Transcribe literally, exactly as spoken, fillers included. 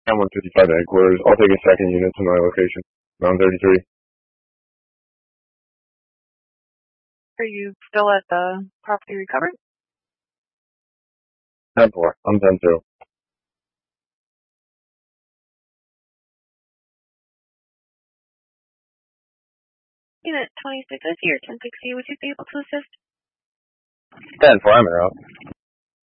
M one fifty-five to headquarters. I'll take a second unit to my location. Round thirty-three. Are you still at the property recovered? ten four. I'm ten two. Unit twenty-six, I see your ten sixty. Would you be able to assist? ten four, I'm in route.